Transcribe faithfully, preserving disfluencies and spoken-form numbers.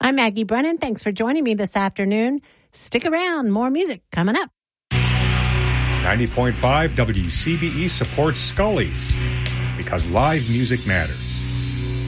I'm Maggie Brennan. Thanks for joining me this afternoon. Stick around. More music coming up. ninety point five W C B E supports Scully's because live music matters.